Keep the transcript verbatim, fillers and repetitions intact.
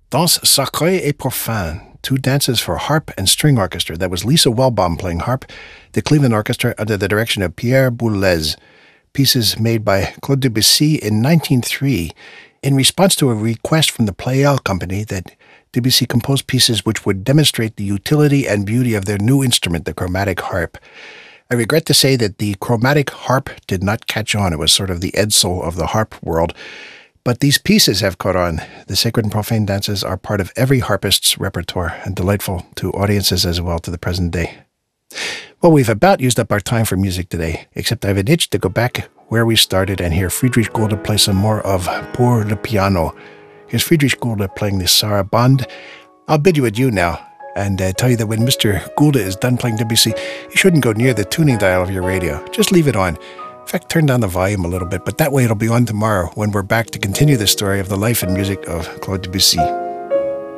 Danse Sacrée et Profane, two dances for harp and string orchestra. That was Lisa Welbaum playing harp, the Cleveland Orchestra under the direction of Pierre Boulez. Pieces made by Claude Debussy in nineteen oh three in response to a request from the Pleyel Company that Debussy composed pieces which would demonstrate the utility and beauty of their new instrument, the chromatic harp. I regret to say that the chromatic harp did not catch on. It was sort of the Edsel of the harp world. But these pieces have caught on. The sacred and profane dances are part of every harpist's repertoire and delightful to audiences as well to the present day. Well, we've about used up our time for music today, except I have an itch to go back where we started and hear Friedrich Gulde play some more of Pour le Piano. Here's Friedrich Gulde playing the Sarabande. I'll bid you adieu now and uh, tell you that when Mister Gulde is done playing Debussy, you shouldn't go near the tuning dial of your radio. Just leave it on. In fact, turn down the volume a little bit, but that way it'll be on tomorrow when we're back to continue the story of the life and music of Claude Debussy.